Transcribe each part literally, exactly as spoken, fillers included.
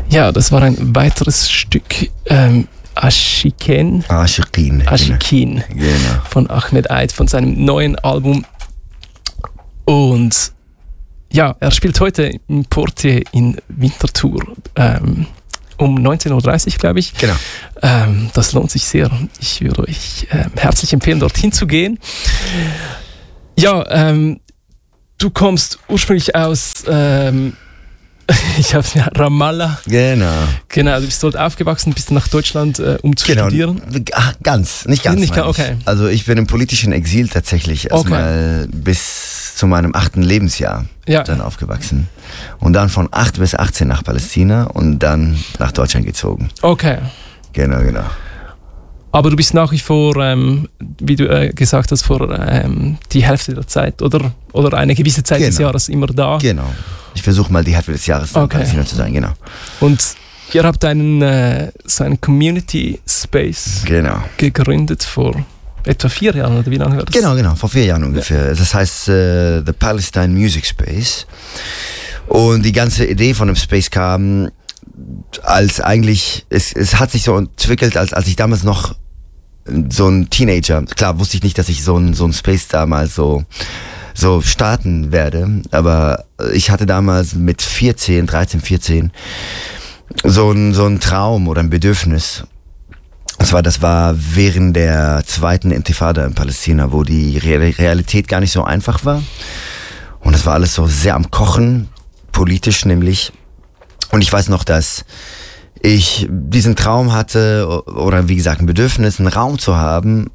Ja, das war ein weiteres Stück ähm, Ashikin. Ashikin. Ashikin. Genau. Von Ahmed Eid, von seinem neuen Album. Und ja, er spielt heute im Portier in Winterthur ähm, um neunzehn Uhr dreißig, glaube ich. Genau. Ähm, das lohnt sich sehr. Ich würde euch äh, herzlich empfehlen, dorthin zu gehen. Ja, ähm, du kommst ursprünglich aus ähm, ich habe ja, Ramallah. Genau. Genau, du bist dort aufgewachsen, bist nach Deutschland, äh, um zu genau. studieren. Ach, ganz, nicht ganz. Nicht, okay. Ich. Also ich bin im politischen Exil tatsächlich erstmal okay. bis zu meinem achten Lebensjahr ja. dann aufgewachsen. Und dann von acht bis achtzehn nach Palästina und dann nach Deutschland gezogen. Okay. Genau, genau. Aber du bist nach wie vor, ähm, wie du äh, gesagt hast, vor ähm, die Hälfte der Zeit oder, oder eine gewisse Zeit genau. des Jahres immer da. Genau. Ich versuche mal die Hälfte des Jahres in okay. Palästina zu sein, genau. Und ihr habt einen, äh, so einen Community Space genau. gegründet vor etwa vier Jahren, oder wie lange war das? Genau, genau, vor vier Jahren ungefähr. Ja. Das heißt uh, The Palestine Music Space. Und die ganze Idee von dem Space kam als eigentlich, es, es hat sich so entwickelt, als, als ich damals noch so ein Teenager, klar wusste ich nicht, dass ich so ein, so ein Space damals so, so starten werde, aber ich hatte damals mit vierzehn, dreizehn, vierzehn so ein, so ein Traum oder ein Bedürfnis. Und zwar, das war während der zweiten Intifada in Palästina, wo die Realität gar nicht so einfach war. Und es war alles so sehr am Kochen, politisch nämlich. Und ich weiß noch, dass ich diesen Traum hatte, oder wie gesagt, ein Bedürfnis, einen Raum zu haben,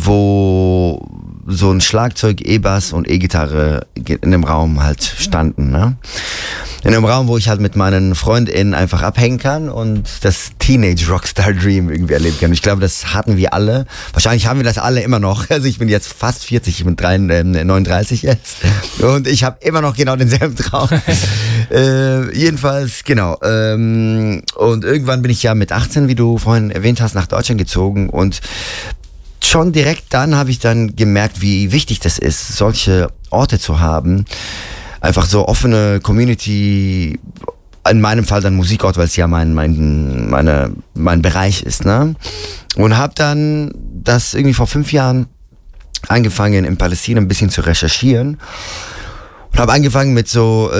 wo so ein Schlagzeug, E-Bass und E-Gitarre in dem Raum halt standen, ne? In einem Raum, wo ich halt mit meinen FreundInnen einfach abhängen kann und das Teenage-Rockstar-Dream irgendwie erleben kann. Ich glaube, das hatten wir alle. Wahrscheinlich haben wir das alle immer noch. Also ich bin jetzt fast vierzig, ich bin neununddreißig jetzt. Und ich habe immer noch genau denselben Traum. äh, jedenfalls, genau. Ähm, und irgendwann bin ich ja mit achtzehn, wie du vorhin erwähnt hast, nach Deutschland gezogen. Und schon direkt dann habe ich dann gemerkt, wie wichtig das ist, solche Orte zu haben. Einfach so offene Community, in meinem Fall dann Musikort, weil es ja mein, mein, meine, mein Bereich ist, ne? Und habe dann das irgendwie vor fünf Jahren angefangen, in Palästina ein bisschen zu recherchieren. Und habe angefangen mit so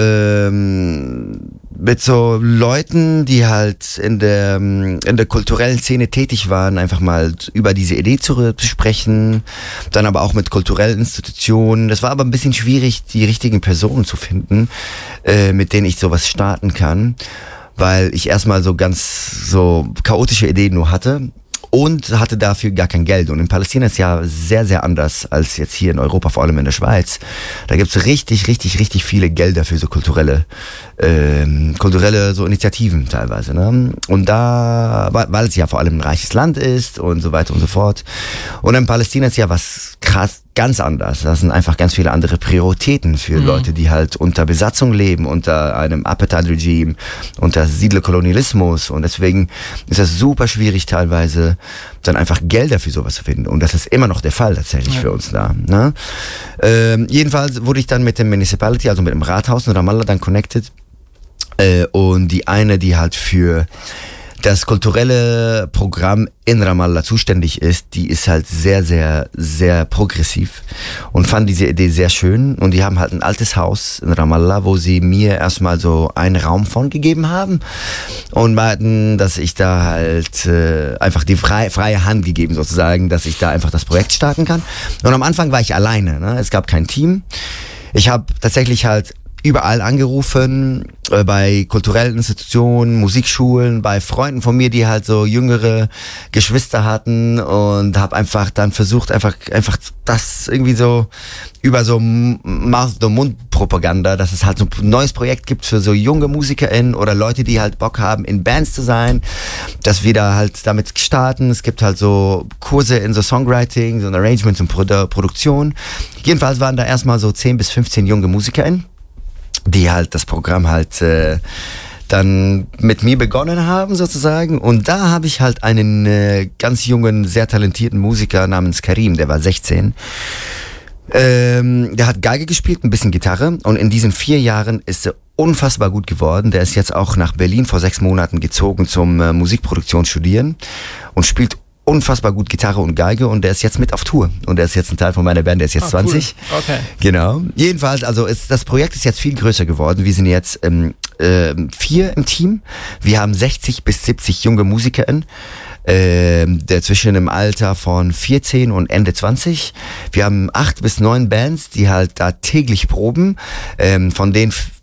ähm, mit so Leuten, die halt in der in der kulturellen Szene tätig waren, einfach mal über diese Idee zu sprechen. Dann aber auch mit kulturellen Institutionen. Das war aber ein bisschen schwierig, die richtigen Personen zu finden, äh, mit denen ich sowas starten kann, weil ich erstmal so ganz so chaotische Ideen nur hatte. Und hatte dafür gar kein Geld. Und in Palästina ist ja sehr, sehr anders als jetzt hier in Europa, vor allem in der Schweiz. Da gibt's richtig, richtig, richtig viele Gelder für so kulturelle, ähm, kulturelle so Initiativen teilweise. Ne? Und da, weil es ja vor allem ein reiches Land ist und so weiter und so fort. Und in Palästina ist ja was krass, ganz anders. Das sind einfach ganz viele andere Prioritäten für mhm. Leute, die halt unter Besatzung leben, unter einem Apartheid-Regime, unter Siedlerkolonialismus. Und deswegen ist das super schwierig teilweise, dann einfach Gelder für sowas zu finden. Und das ist immer noch der Fall tatsächlich ja. für uns da. Ne? Ähm, jedenfalls wurde ich dann mit dem Municipality, also mit dem Rathaus in Ramallah dann connected. Äh, und die eine, die halt für das kulturelle Programm in Ramallah zuständig ist, die ist halt sehr, sehr, sehr progressiv und fand diese Idee sehr schön. Und die haben halt ein altes Haus in Ramallah, wo sie mir erstmal so einen Raum von gegeben haben und meinten, dass ich da halt äh, einfach die frei, freie Hand gegeben sozusagen, dass ich da einfach das Projekt starten kann. Und am Anfang war ich alleine, ne? Es gab kein Team. Ich habe tatsächlich halt überall angerufen, äh, bei kulturellen Institutionen, Musikschulen, bei Freunden von mir, die halt so jüngere Geschwister hatten und habe einfach dann versucht, einfach einfach das irgendwie so über so Mund-Propaganda, dass es halt so ein neues Projekt gibt für so junge MusikerInnen oder Leute, die halt Bock haben, in Bands zu sein, dass wir da halt damit starten. Es gibt halt so Kurse in so Songwriting, so ein Arrangement und Produ- Produktion. Jedenfalls waren da erstmal so zehn bis fünfzehn junge MusikerInnen, die halt das Programm halt äh, dann mit mir begonnen haben sozusagen. Und da habe ich halt einen äh, ganz jungen, sehr talentierten Musiker namens Karim, der war sechzehn. Ähm, der hat Geige gespielt, ein bisschen Gitarre. Und in diesen vier Jahren ist er unfassbar gut geworden. Der ist jetzt auch nach Berlin vor sechs Monaten gezogen zum äh, Musikproduktion studieren und spielt unfassbar gut Gitarre und Geige und der ist jetzt mit auf Tour und der ist jetzt ein Teil von meiner Band, der ist jetzt ah, zwanzig. Cool. Okay. Genau. Jedenfalls, also ist, das Projekt ist jetzt viel größer geworden. Wir sind jetzt ähm, äh, vier im Team. Wir haben sechzig bis siebzig junge MusikerInnen. Ähm, der zwischen dem Alter von vierzehn und Ende zwanzig. Wir haben acht bis neun Bands, die halt da täglich proben, ähm, von denen f-